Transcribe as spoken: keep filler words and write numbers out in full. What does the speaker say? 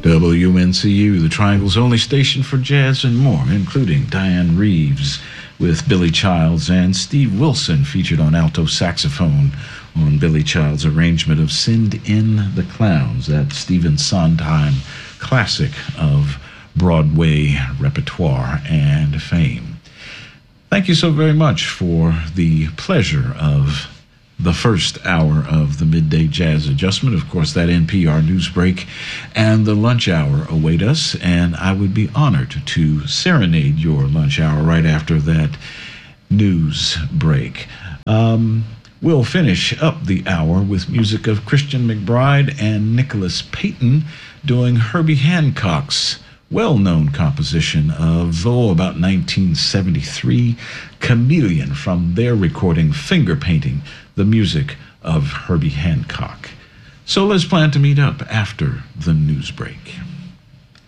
W N C U, the Triangle's only station for jazz and more, including Diane Reeves with Billy Childs and Steve Wilson featured on alto saxophone on Billy Childs' arrangement of Send in the Clowns, that Stephen Sondheim classic of Broadway repertoire and fame. Thank you so very much for the pleasure of the first hour of the Midday Jazz Adjustment. Of course, that N P R news break and the lunch hour await us, and I would be honored to serenade your lunch hour right after that news break. Um, we'll finish up the hour with music of Christian McBride and Nicholas Payton doing Herbie Hancock's well-known composition of, oh, about nineteen seventy-three, Chameleon, from their recording Finger Painting, the music of Herbie Hancock. So let's plan to meet up after the news break.